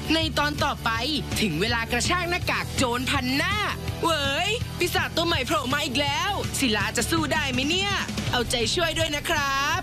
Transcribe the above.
ในตอนต่อไปถึงเวลากระชากหน้ากากโจรพันหน้าเว้ยปีศาจตัวใหม่โผล่มาอีกแล้วศิลาจะสู้ได้ไหมเนี่ยเอาใจช่วยด้วยนะครับ